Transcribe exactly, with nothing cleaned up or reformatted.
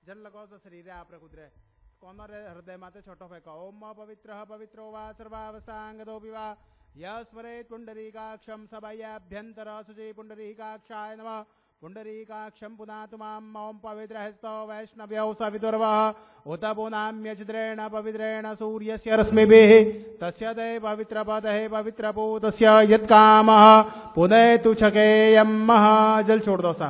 जल लगाओ सा शरीर आप रखुद्रे कौन हृदय माते छोटो फेंको ओम पवित्र पवित्रो वा सर्वावस्थांगतो विवा यस्वरे पुंडरीकाक्षम सभयाभ्यंतर सुजय पुंडरीकाक्षाय नमः पुंडरीकाक्षम पुनातु माम ओम पवित्र हस्तो वैष्णव्यौ सविदुर्वः उत पुनाम्य चिद्रेण पवित्रेण सूर्यस्य रश्मिभिः तस्य ते पवित्र पदहे पवित्र पूतस्य यत्कामः पुनः तु छकेयम् जल छोड़ दो सा